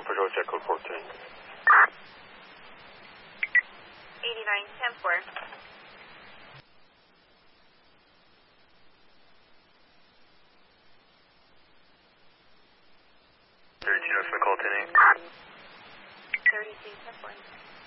Patrol check code 14. 89-10-4. 32, call 10-8. 32-10-4.